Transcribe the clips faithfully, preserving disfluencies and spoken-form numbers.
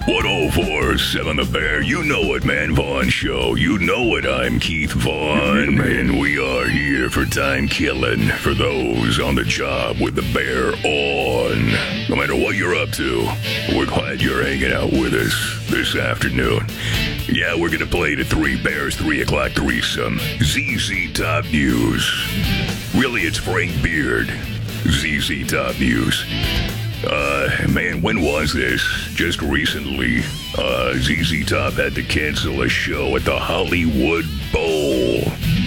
one oh four point seven The Bear. You know it, man. Vaughn Show. You know it. I'm Keith Vaughn, and we are here for time killing for those on the job with the Bear on. No matter what you're up to, we're glad you're hanging out with us this afternoon. Yeah, we're going to play the Three Bears three o'clock threesome. Z Z Top News. Really, it's Frank Beard. Z Z Top News. Uh, man, when was this? Just recently, uh, Z Z Top had to cancel a show at the Hollywood Bowl.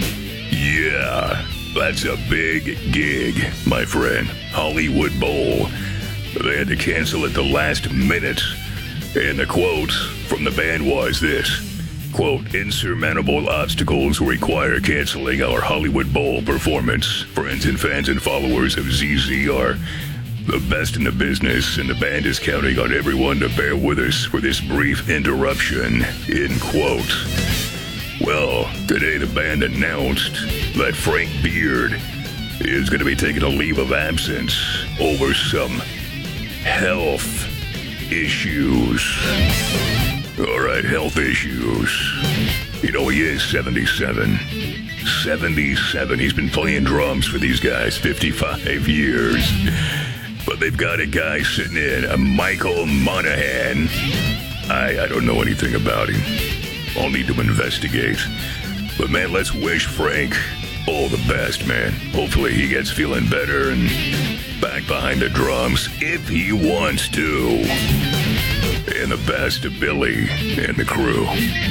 Yeah, that's a big gig, my friend. Hollywood Bowl. They had to cancel at the last minute. And the quote from the band was this. Quote, insurmountable obstacles require canceling our Hollywood Bowl performance. Friends and fans and followers of Z Z are the best in the business, and the band is counting on everyone to bear with us for this brief interruption, end quote. Well, today the band announced that Frank Beard is going to be taking a leave of absence over some health issues. All right, health issues. You know, he is seventy-seven. seventy-seven. He's been playing drums for these guys fifty-five years. But they've got a guy sitting in, a Michael Monaghan. I, I don't know anything about him. I'll need to investigate. But man, let's wish Frank all the best, man. Hopefully he gets feeling better and back behind the drums if he wants to. And the best of Billy and the crew.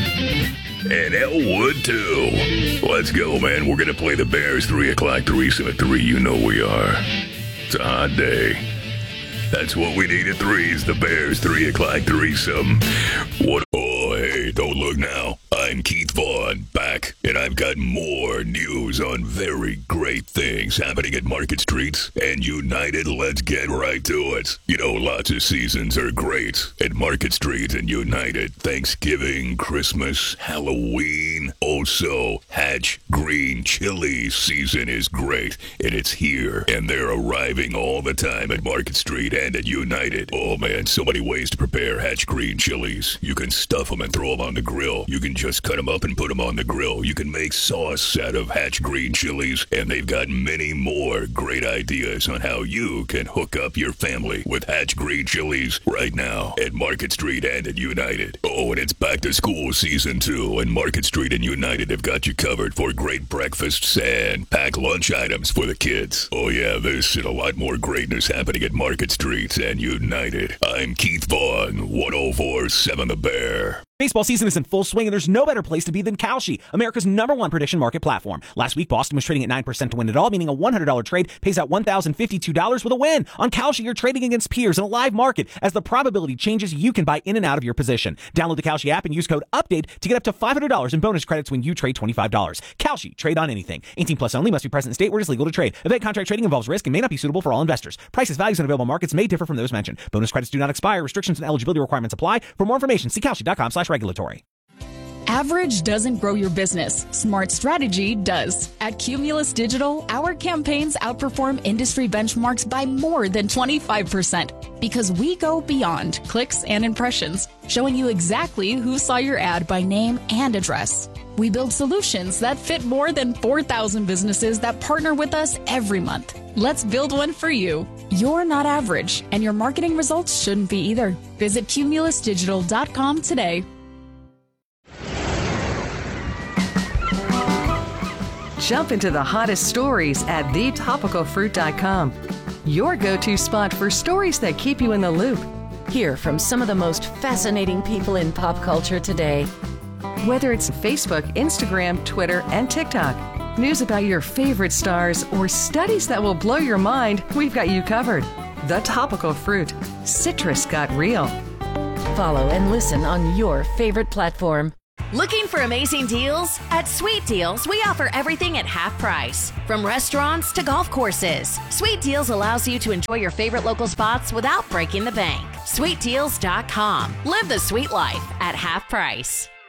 And Elwood, too. Let's go, man. We're going to play the Bears three o'clock threesome at three. You know we are. It's a hot day. That's what we need at three is the Bears three o'clock threesome. What? Oh, hey, don't look now. I'm Keith Vaughn, back, and I've got more news on very great things happening at Market Street and United. Let's get right to it. You know, lots of seasons are great at Market Street and United. Thanksgiving, Christmas, Halloween. Also, Hatch Green Chili season is great, and it's here, and they're arriving all the time at Market Street and at United. Oh, man, so many ways to prepare Hatch Green Chilies. You can stuff them and throw them on the grill. You can just cut them up and put them on the grill. You can make sauce out of Hatch Green Chilies, and they've got many more great ideas on how you can hook up your family with Hatch Green Chilies right now at Market Street and at United. Oh, and it's back to school season too, and Market Street and United have got you covered for great breakfasts and packed lunch items for the kids. Oh yeah, this and a lot more greatness happening at Market Street and United. I'm Keith Vaughn, one oh four point seven The Bear. Baseball season is in full swing, and there's no better place to be than Kalshi, America's number one prediction market platform. Last week, Boston was trading at nine percent to win it all, meaning a one hundred dollars trade pays out one thousand fifty-two dollars with a win. On Kalshi, you're trading against peers in a live market. As the probability changes, you can buy in and out of your position. Download the Kalshi app and use code UPDATE to get up to five hundred dollars in bonus credits when you trade twenty-five dollars. Kalshi, trade on anything. eighteen plus only, must be present in state where it is legal to trade. Event contract trading involves risk and may not be suitable for all investors. Prices, values, and available markets may differ from those mentioned. Bonus credits do not expire. Restrictions and eligibility requirements apply. For more information, see kalshi.com slash regulatory. Average doesn't grow your business. Smart strategy does. At Cumulus Digital, our campaigns outperform industry benchmarks by more than twenty-five percent because we go beyond clicks and impressions, showing you exactly who saw your ad by name and address. We build solutions that fit more than four thousand businesses that partner with us every month. Let's build one for you. You're not average, and your marketing results shouldn't be either. Visit cumulus digital dot com today. Jump into the hottest stories at the topical fruit dot com. Your go-to spot for stories that keep you in the loop. Hear from some of the most fascinating people in pop culture today. Whether it's Facebook, Instagram, Twitter, and TikTok, news about your favorite stars, or studies that will blow your mind, we've got you covered. The Topical Fruit. Citrus got real. Follow and listen on your favorite platform. Looking for amazing deals? At Sweet Deals, we offer everything at half price. From restaurants to golf courses, Sweet Deals allows you to enjoy your favorite local spots without breaking the bank. sweet deals dot com. Live the sweet life at half price.